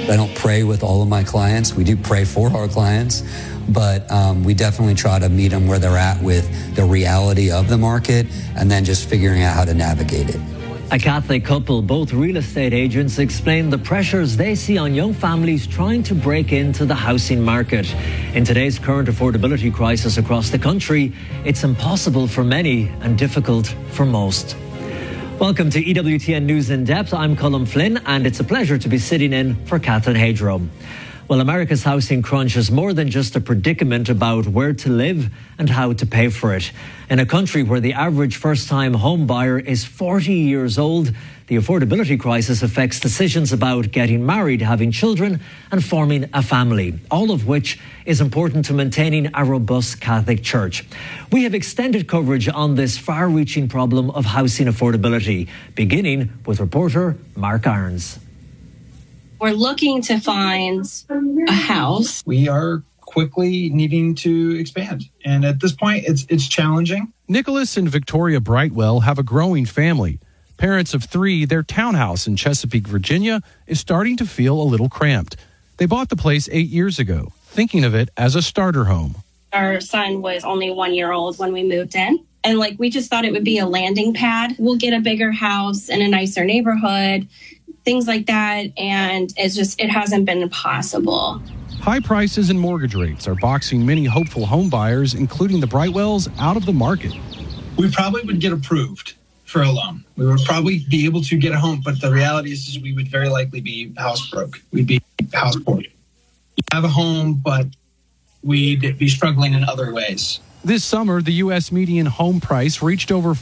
I don't pray with all of my clients. We do pray for our clients, but we definitely try to meet them where they're at with the reality of the market and then just figuring out how to navigate it. A Catholic couple, both real estate agents, explain the pressures they see on young families trying to break into the housing market. In today's current affordability crisis across the country, it's impossible for many and difficult for most. Welcome to EWTN News in Depth. I'm Colm Flynn, and it's a pleasure to be sitting in for Kathleen Hadro. Well, America's housing crunch is more than just a predicament about where to live and how to pay for it. In a country where the average first-time home buyer is 40 years old, the affordability crisis affects decisions about getting married, having children and forming a family, all of which is important to maintaining a robust Catholic Church. We have extended coverage on this far-reaching problem of housing affordability, beginning with reporter Mark Irons. We're looking to find a house. We are quickly needing to expand. And at this point, it's challenging. Nicholas and Victoria Brightwell have a growing family. Parents of 3, their townhouse in Chesapeake, Virginia, is starting to feel a little cramped. They bought the place 8 years ago, thinking of it as a starter home. Our son was only 1 year old when we moved in. And we just thought it would be a landing pad. We'll get a bigger house in a nicer neighborhood, things like that. And it hasn't been possible. High prices and mortgage rates are boxing many hopeful home buyers, including the Brightwells, out of the market. We probably would get approved for a loan. We would probably be able to get a home, but the reality is we would very likely be house broke. We'd be house poor. We have a home, but we'd be struggling in other ways. This summer, the U.S. median home price reached over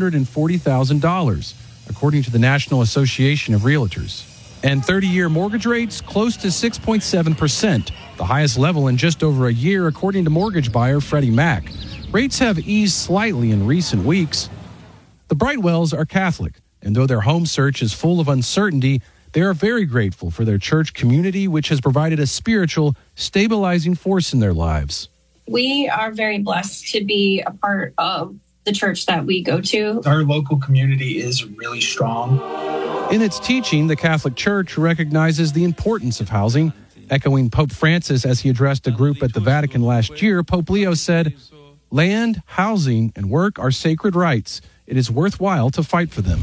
$440,000, according to the National Association of Realtors. And 30-year mortgage rates close to 6.7%, the highest level in just over a year, according to mortgage buyer Freddie Mac. Rates have eased slightly in recent weeks. The Brightwells are Catholic, and though their home search is full of uncertainty, they are very grateful for their church community, which has provided a spiritual, stabilizing force in their lives. We are very blessed to be a part of the church that we go to. Our local community is really strong. In its teaching, the Catholic Church recognizes the importance of housing. Echoing Pope Francis as he addressed a group at the Vatican last year, Pope Leo said, "Land, housing, and work are sacred rights. It is worthwhile to fight for them."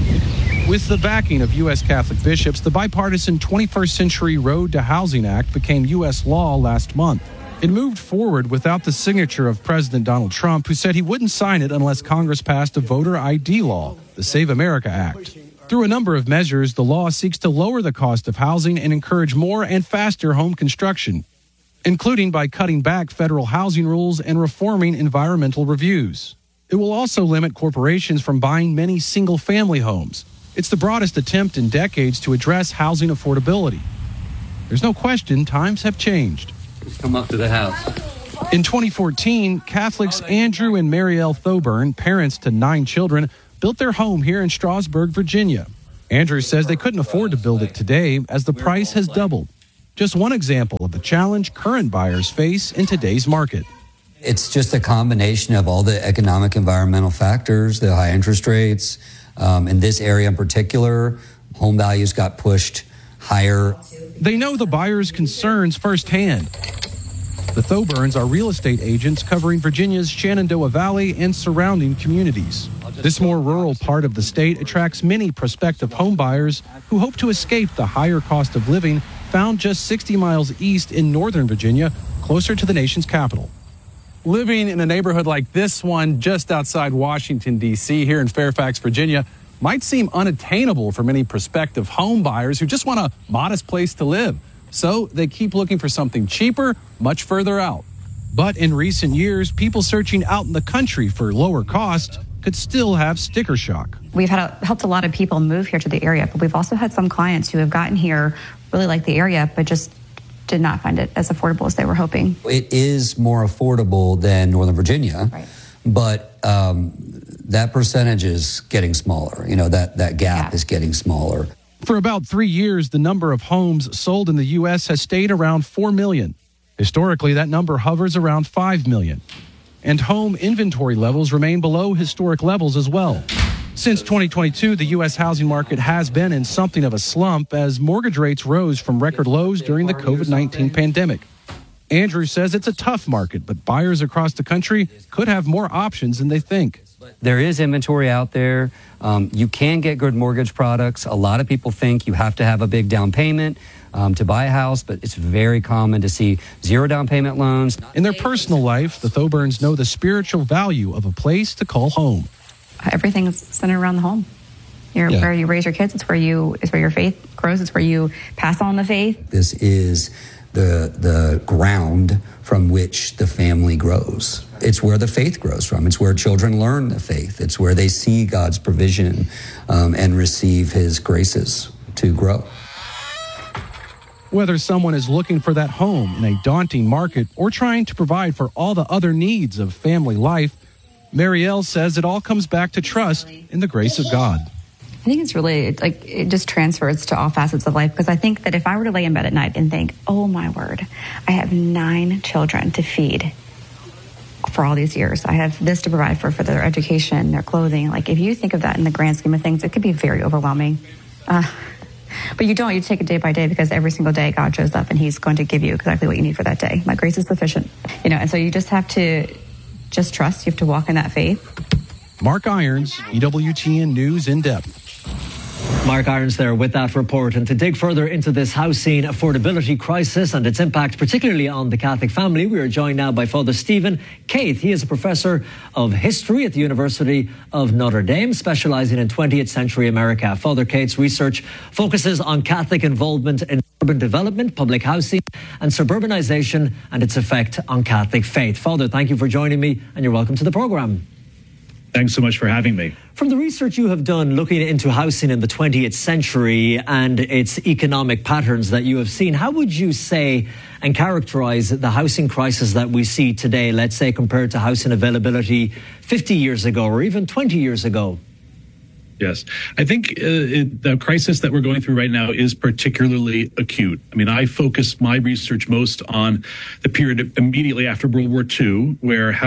With the backing of U.S. Catholic bishops, the bipartisan 21st Century Road to Housing Act became U.S. law last month. It moved forward without the signature of President Donald Trump, who said he wouldn't sign it unless Congress passed a voter ID law, the Save America Act. Through a number of measures, the law seeks to lower the cost of housing and encourage more and faster home construction, including by cutting back federal housing rules and reforming environmental reviews. It will also limit corporations from buying many single-family homes. It's the broadest attempt in decades to address housing affordability. There's no question times have changed. Come up to the house. In 2014, Catholics Andrew and Marielle Thoburn, parents to 9 children, built their home here in Strasburg, Virginia. Andrew says they couldn't afford to build it today as the price has doubled. Just one example of the challenge current buyers face in today's market. It's just a combination of all the economic environmental factors, the high interest rates. In this area in particular, home values got pushed higher. They know the buyers' concerns firsthand. The Thoburns are real estate agents covering Virginia's Shenandoah Valley and surrounding communities. This more rural part of the state attracts many prospective home buyers who hope to escape the higher cost of living found just 60 miles east in northern Virginia, closer to the nation's capital. Living in a neighborhood like this one just outside Washington, D.C., here in Fairfax, Virginia, might seem unattainable for many prospective home buyers who just want a modest place to live. So they keep looking for something cheaper, much further out. But in recent years, people searching out in the country for lower cost could still have sticker shock. We've helped a lot of people move here to the area, but we've also had some clients who have gotten here, really like the area, but just did not find it as affordable as they were hoping. It is more affordable than Northern Virginia, right, but that percentage is getting smaller. You know, that gap is getting smaller. For about 3 years, the number of homes sold in the U.S. has stayed around 4 million. Historically, that number hovers around 5 million. And home inventory levels remain below historic levels as well. Since 2022, the U.S. housing market has been in something of a slump as mortgage rates rose from record lows during the COVID-19 pandemic. Andrew says it's a tough market, but buyers across the country could have more options than they think. There is inventory out there. You can get good mortgage products. A lot of people think you have to have a big down payment to buy a house, but it's very common to see zero down payment loans. In their personal life, the Thoburns know the spiritual value of a place to call home. Everything is centered around the home. Where you raise your kids, it's where your faith grows. It's where you pass on the faith. This is the ground from which the family grows. It's where the faith grows from. It's where children learn the faith. It's where they see God's provision and receive his graces to grow. Whether someone is looking for that home in a daunting market or trying to provide for all the other needs of family life, Marielle says it all comes back to trust in the grace of God. I think it's really, it just transfers to all facets of life, because I think that if I were to lay in bed at night and think, oh my word, I have 9 children to feed for all these years. I have this to provide for their education, their clothing. Like, if you think of that in the grand scheme of things, it could be very overwhelming. But you don't. You take it day by day, because every single day God shows up and he's going to give you exactly what you need for that day. My grace is sufficient. And so you just have to just trust. You have to walk in that faith. Mark Irons, EWTN News in Depth. Mark Irons there with that report. And to dig further into this housing affordability crisis and its impact, particularly on the Catholic family, we are joined now by Father Stephen Keith. He is a professor of history at the University of Notre Dame, specializing in 20th century America. Father Keith's research focuses on Catholic involvement in urban development, public housing, and suburbanization and its effect on Catholic faith. Father, thank you for joining me, and you're welcome to the program. Thanks so much for having me. From the research you have done looking into housing in the 20th century and its economic patterns that you have seen, how would you say and characterize the housing crisis that we see today, let's say compared to housing availability 50 years ago or even 20 years ago? Yes. I think the crisis that we're going through right now is particularly acute. I mean, I focus my research most on the period immediately after World War II, where the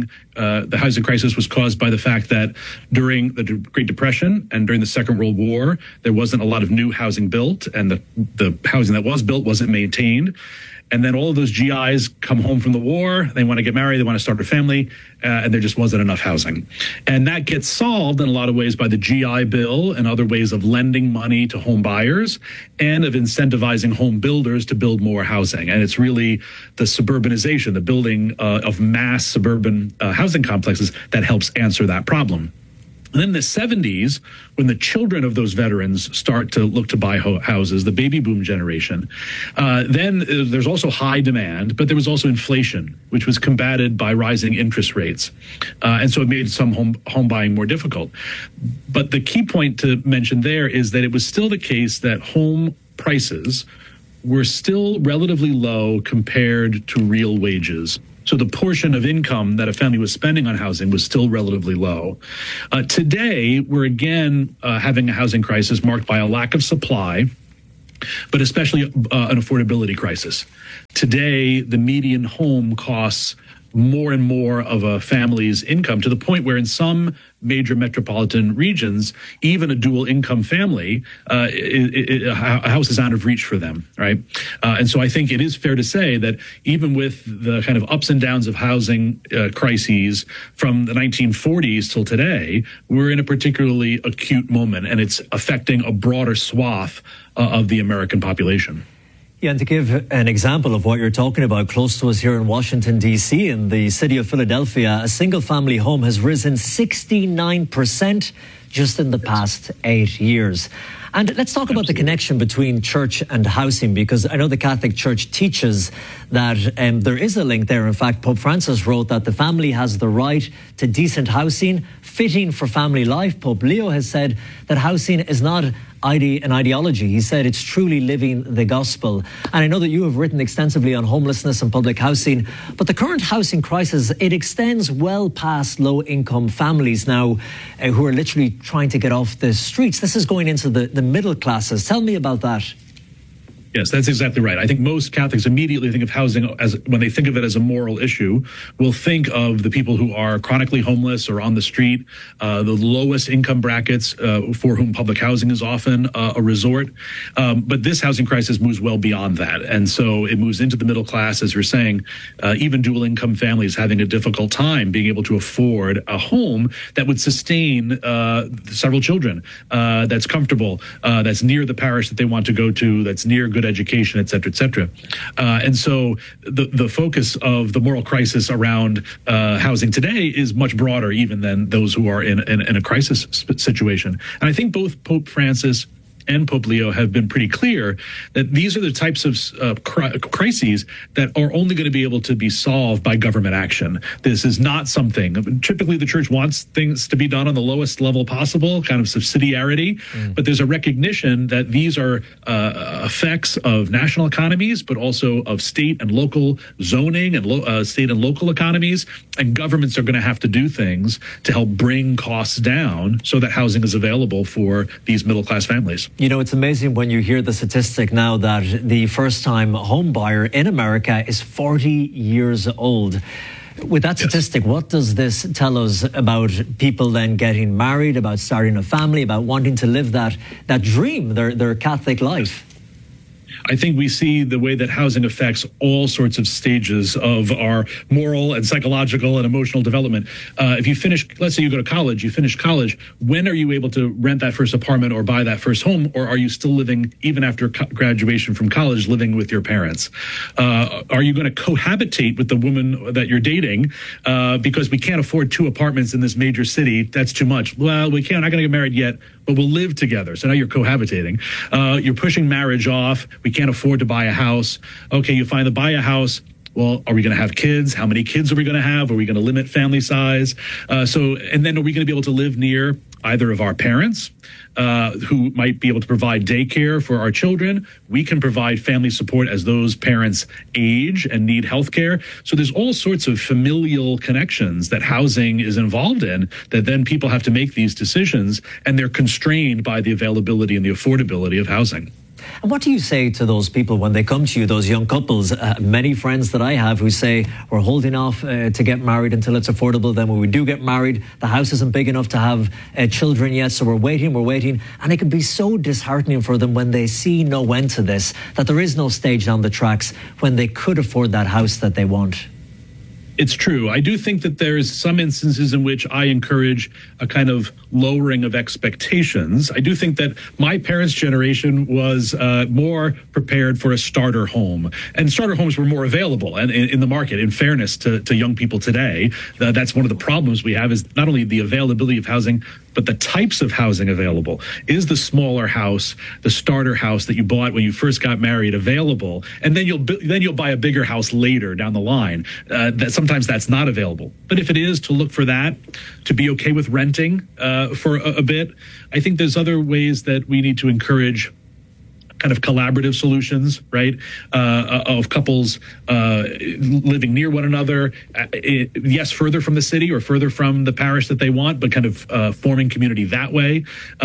housing crisis was caused by the fact that during the Great Depression and during the Second World War, there wasn't a lot of new housing built, and the housing that was built wasn't maintained. And then all of those GIs come home from the war, they want to get married, they want to start a family, and there just wasn't enough housing. And that gets solved in a lot of ways by the GI Bill and other ways of lending money to home buyers and of incentivizing home builders to build more housing. And it's really the suburbanization, the building of mass suburban housing complexes that helps answer that problem. And then in the 70s, when the children of those veterans start to look to buy houses, the baby boom generation, then there's also high demand, but there was also inflation, which was combated by rising interest rates. And so it made some home buying more difficult. But the key point to mention there is that it was still the case that home prices were still relatively low compared to real wages. So the portion of income that a family was spending on housing was still relatively low. Today, we're again having a housing crisis marked by a lack of supply, but especially an affordability crisis. Today, the median home costs more and more of a family's income, to the point where in some major metropolitan regions, even a dual income family, a house is out of reach for them, right? And so I think it is fair to say that even with the kind of ups and downs of housing crises from the 1940s till today, we're in a particularly acute moment, and it's affecting a broader swath of the American population. Yeah, and to give an example of what you're talking about, close to us here in Washington, D.C., in the city of Philadelphia, a single-family home has risen 69% just in the past 8 years. And let's talk about the connection between church and housing, because I know the Catholic Church teaches that there is a link there. In fact, Pope Francis wrote that the family has the right to decent housing, fitting for family life. Pope Leo has said that housing is not an ideology. He said it's truly living the gospel. And I know that you have written extensively on homelessness and public housing, but the current housing crisis, it extends well past low-income families now who are literally trying to get off the streets. This is going into the middle classes. Tell me about that. Yes, that's exactly right. I think most Catholics immediately think of housing as, when they think of it as a moral issue, will think of the people who are chronically homeless or on the street, the lowest income brackets for whom public housing is often a resort. But this housing crisis moves well beyond that. And so it moves into the middle class, as you're saying, even dual income families having a difficult time being able to afford a home that would sustain several children, that's comfortable, that's near the parish that they want to go to, that's near good education, et cetera, et cetera. And so the focus of the moral crisis around housing today is much broader even than those who are in a crisis situation. And I think both Pope Francis and Pope Leo have been pretty clear that these are the types of crises that are only going to be able to be solved by government action. This is not something, typically the church wants things to be done on the lowest level possible, kind of subsidiarity, but there's a recognition that these are effects of national economies, but also of state and local zoning and state and local economies, and governments are going to have to do things to help bring costs down so that housing is available for these middle-class families. You know, it's amazing when you hear the statistic now that the first-time home buyer in America is 40 years old. With that statistic, what does this tell us about people then getting married, about starting a family, about wanting to live that dream, their Catholic life? I think we see the way that housing affects all sorts of stages of our moral and psychological and emotional development. If you finish, let's say you go to college, you finish college, when are you able to rent that first apartment or buy that first home? Or are you still living, even after graduation from college, living with your parents? Are you going to cohabitate with the woman that you're dating because we can't afford 2 apartments in this major city? That's too much. Well, we can't. I'm not going to get married yet, but we'll live together. So now you're cohabitating. You're pushing marriage off. We can't afford to buy a house. Okay, you finally buy a house. Well, are we going to have kids? How many kids are we going to have? Are we going to limit family size? And then are we going to be able to live near either of our parents who might be able to provide daycare for our children? We can provide family support as those parents age and need health care. So there's all sorts of familial connections that housing is involved in that then people have to make these decisions, and they're constrained by the availability and the affordability of housing. And what do you say to those people when they come to you, those young couples? Many friends that I have who say, we're holding off to get married until it's affordable. Then when we do get married, the house isn't big enough to have children yet. So we're waiting. And it can be so disheartening for them when they see no end to this, that there is no stage down the tracks when they could afford that house that they want. It's true. I do think that there's some instances in which I encourage a kind of lowering of expectations. I do think that my parents' generation was more prepared for a starter home, and starter homes were more available and in the market. In fairness to young people today, that's one of the problems we have, is not only the availability of housing, but the types of housing available. Is the smaller house, the starter house that you bought when you first got married, available? And then you'll buy a bigger house later down the line. That sometimes that's not available. But if it is, to look for that, to be okay with renting for a bit. I think there's other ways that we need to encourage kind of collaborative solutions, right? Of couples living near one another, yes, further from the city or further from the parish that they want, but kind of forming community that way.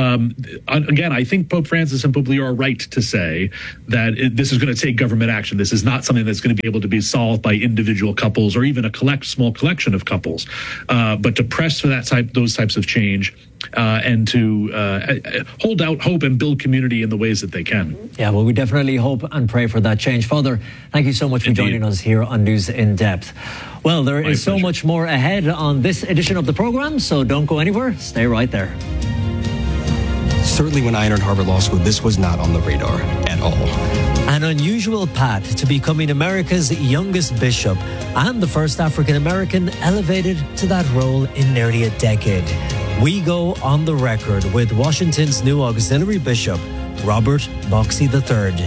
Again, I think Pope Francis and Pope Leo are right to say that this is going to take government action. This is not something that's going to be able to be solved by individual couples or even a small collection of couples. But to press for those types of change and to hold out hope and build community in the ways that they can. Yeah, well, we definitely hope and pray for that change. Father, thank you so much for joining us here on News in Depth. Well, there is so much more ahead on this edition of the program, so don't go anywhere. Stay right there. Certainly when I entered Harvard Law School, this was not on the radar at all. An unusual path to becoming America's youngest bishop and the first African-American elevated to that role in nearly a decade. We go on the record with Washington's new auxiliary bishop, Robert Boxey III.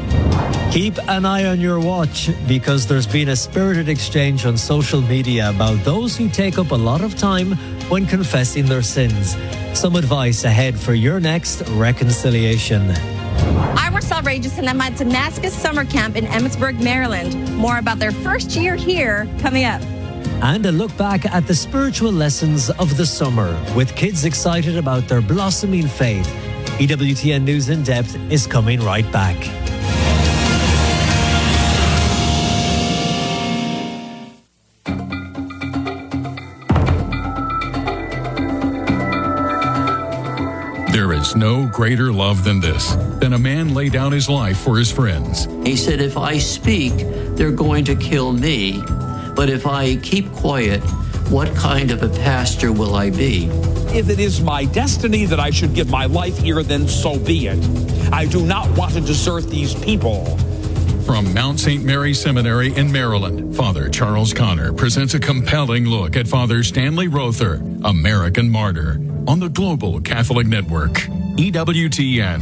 Keep an eye on your watch, because there's been a spirited exchange on social media about those who take up a lot of time when confessing their sins. Some advice ahead for your next reconciliation. I'm Marcel Regis, and I'm at Damascus Summer Camp in Emmitsburg, Maryland. More about their first year here coming up. And a look back at the spiritual lessons of the summer with kids excited about their blossoming faith. EWTN News in Depth is coming right back. is no greater love than this, than a man lay down his life for his friends. He said, if I speak, they're going to kill me. But if I keep quiet, what kind of a pastor will I be? If it is my destiny that I should give my life here, then so be it. I do not want to desert these people. From Mount St. Mary Seminary in Maryland, Father Charles Connor presents a compelling look at Father Stanley Rother, American Martyr, on the Global Catholic Network, EWTN.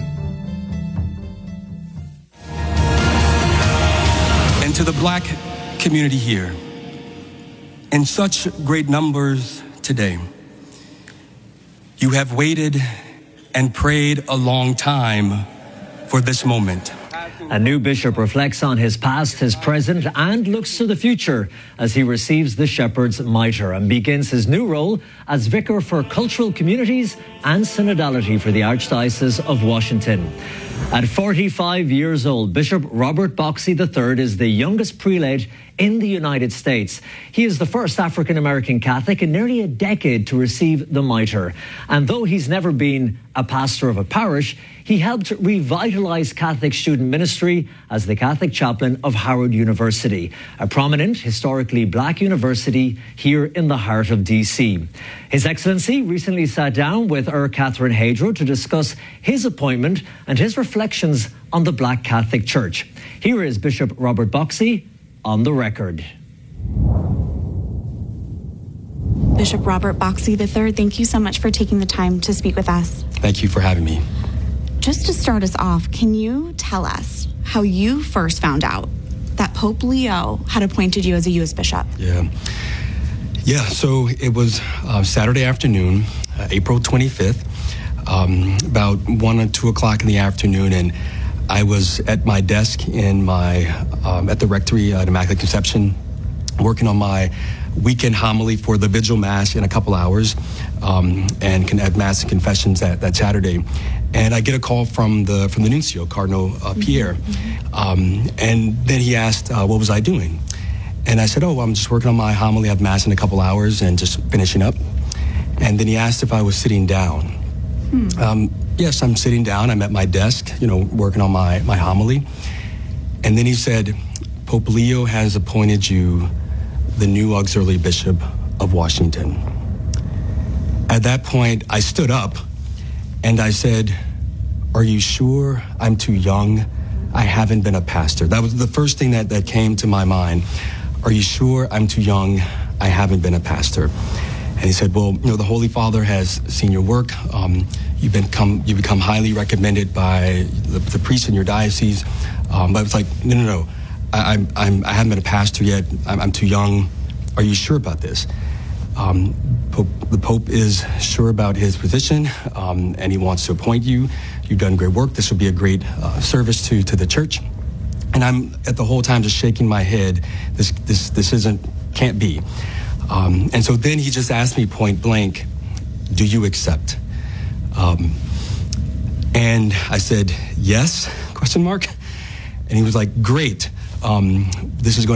And to the Black community here, in such great numbers today, you have waited and prayed a long time for this moment. A new bishop reflects on his past, his present, and looks to the future as he receives the Shepherd's Mitre and begins his new role as Vicar for Cultural Communities and Synodality for the Archdiocese of Washington. At 45 years old, Bishop Robert Boxey III is the youngest prelate in the United States. He is the first African-American Catholic in nearly a decade to receive the mitre. And though he's never been a pastor of a parish, he helped revitalize Catholic student ministry as the Catholic chaplain of Howard University, a prominent, historically black university here in the heart of D.C. His Excellency recently sat down with Catherine Hadro to discuss his appointment and his reflections on the Black Catholic Church. Here is Bishop Robert Boxey on the record. Bishop Robert Boxey III, thank you so much for taking the time to speak with us. Thank you for having me. Just to start us off, can you tell us how you first found out that Pope Leo had appointed you as a U.S. bishop? Yeah, so it was Saturday afternoon, April 25th, about 1 or 2 o'clock in the afternoon, and I was at my desk in my at the rectory at Immaculate Conception, working on my weekend homily for the Vigil Mass in a couple hours, and can add Mass and confessions that Saturday. And I get a call from the nuncio, Cardinal Pierre, and then he asked, what was I doing? And I said, I'm just working on my homily, I have Mass in a couple hours and just finishing up. And then he asked if I was sitting down. Yes, I'm sitting down. I'm at my desk, working on my homily. And then he said, Pope Leo has appointed you the new auxiliary bishop of Washington. At that point, I stood up and I said, are you sure I'm too young? I haven't been a pastor. That was the first thing that came to my mind. Are you sure I'm too young? I haven't been a pastor. And he said, well, the Holy Father has seen your work. You've become highly recommended by the priests in your diocese. But I was like, no. I haven't been a pastor yet. I'm too young. Are you sure about this? The Pope is sure about his position, and he wants to appoint you. You've done great work. This will be a great service to the church. And I'm at the whole time just shaking my head. This can't be. And so then he just asked me point blank, do you accept? And I said, yes, ? And he was like, great. This is going